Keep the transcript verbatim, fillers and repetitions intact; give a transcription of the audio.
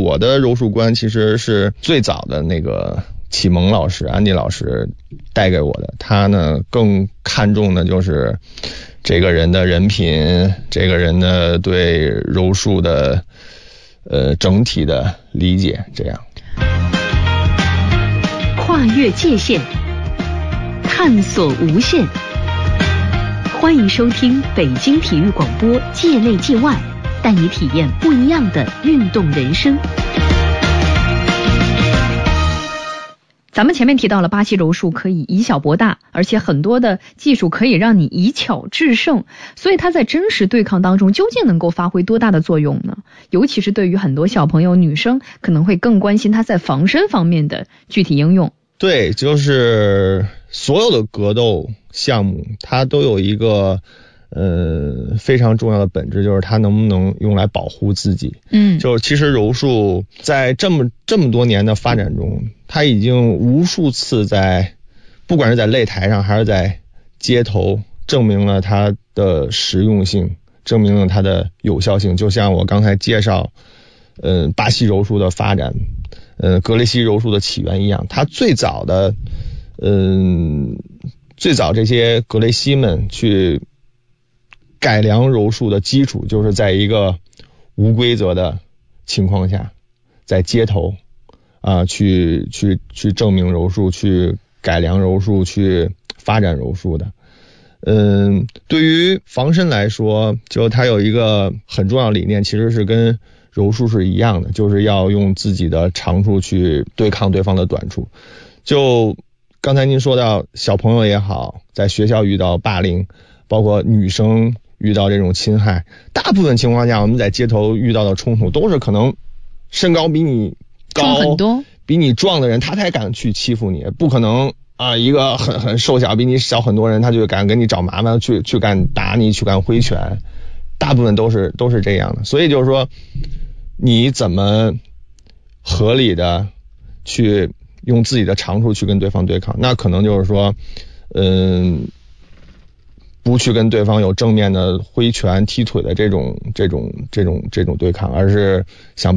我的柔术观其实是最早的那个启蒙老师安迪老师带给我的，他呢更看重的就是这个人的人品，这个人的对柔术的呃整体的理解，这样跨越界限，探索无限。欢迎收听北京体育广播界内界外，带你体验不一样的运动人生。咱们前面提到了巴西柔术可以以小博大，而且很多的技术可以让你以巧制胜，所以它在真实对抗当中究竟能够发挥多大的作用呢？尤其是对于很多小朋友女生可能会更关心它在防身方面的具体应用。 对，就是所有的格斗项目它都有一个呃非常重要的本质，就是它能不能用来保护自己。嗯，就是其实柔术在这么这么多年的发展中，它已经无数次在不管是在擂台上还是在街头证明了它的实用性，证明了它的有效性。就像我刚才介绍呃巴西柔术的发展，呃格雷西柔术的起源一样，它最早的嗯、呃、最早这些格雷西们去改良柔术的基础，就是在一个无规则的情况下，在街头啊、呃、去去去证明柔术，去改良柔术，去发展柔术的。嗯，对于防身来说，就它有一个很重要的理念，其实是跟柔术是一样的，就是要用自己的长处去对抗对方的短处。就刚才您说到小朋友也好，在学校遇到霸凌，包括女生遇到这种侵害，大部分情况下我们在街头遇到的冲突都是可能身高比你高很多， 比你壮的人他才敢去欺负你，不可能啊、呃，一个很很瘦小比你小很多人他就敢跟你找麻烦，去去敢打你，去敢挥拳，大部分都是都是这样的。所以就是说你怎么合理的去用自己的长处去跟对方对抗，那可能就是说嗯不去跟对方有正面的挥拳踢腿的这种这种这种这种对抗，而是想